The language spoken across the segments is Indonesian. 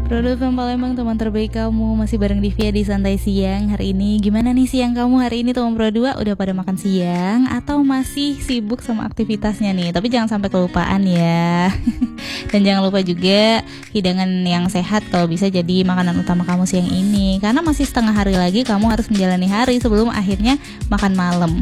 Produk FM Palembang, teman terbaik kamu. Masih bareng Divya di Santai Siang. Hari ini gimana nih siang kamu hari ini, teman Pro 2? Udah pada makan siang atau masih sibuk sama aktivitasnya nih? Tapi jangan sampai kelupaan ya. Dan jangan lupa juga hidangan yang sehat kalau bisa jadi makanan utama kamu siang ini. Karena masih setengah hari lagi kamu harus menjalani hari sebelum akhirnya makan malam.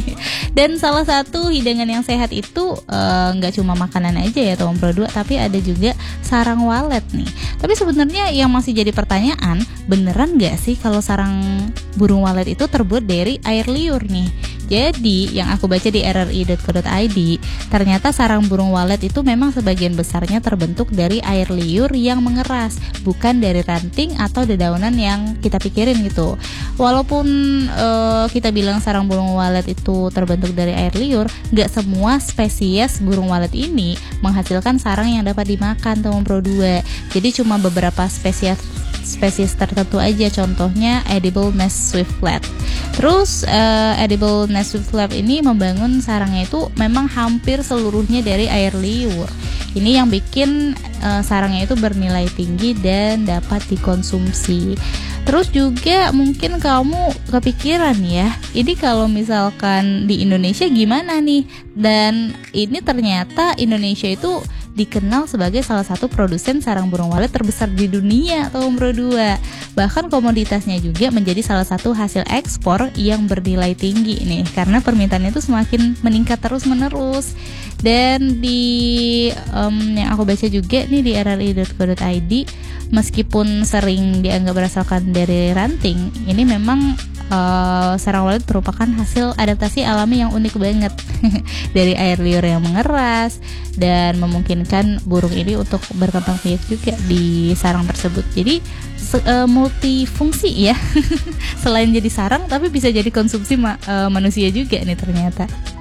Dan salah satu hidangan yang sehat itu nggak cuma makanan aja ya teman Pro 2, tapi ada juga sarang walet nih. Tapi sebenarnya yang masih jadi pertanyaan, beneran gak sih kalau sarang burung walet itu terbuat dari air liur nih? Jadi yang aku baca di rri.co.id, ternyata sarang burung walet itu memang sebagian besarnya terbentuk dari air liur yang mengeras, bukan dari ranting atau dedaunan yang kita pikirin gitu. Walaupun kita bilang sarang burung walet itu terbentuk dari air liur, gak semua spesies burung walet ini menghasilkan sarang yang dapat dimakan teman Pro 2. Jadi cuma beberapa spesies tertentu aja, contohnya edible nest swiftlet. Terus edible nest swiftlet ini membangun sarangnya itu memang hampir seluruhnya dari air liur. Ini yang bikin sarangnya itu bernilai tinggi dan dapat dikonsumsi. Terus juga mungkin kamu kepikiran ya, ini kalau misalkan di Indonesia gimana nih? Dan ini ternyata Indonesia itu dikenal sebagai salah satu produsen sarang burung walet terbesar di dunia tahun Pro 2. Bahkan komoditasnya juga menjadi salah satu hasil ekspor yang bernilai tinggi nih, karena permintaannya itu semakin meningkat terus-menerus. Dan di yang aku baca juga nih di rri.co.id, meskipun sering dianggap berasalkan dari ranting, ini memang sarang walet merupakan hasil adaptasi alami yang unik banget dari air liur yang mengeras dan memungkinkan burung ini untuk berkembang biak juga di sarang tersebut. Jadi multifungsi ya. Selain jadi sarang tapi bisa jadi konsumsi manusia juga nih ternyata.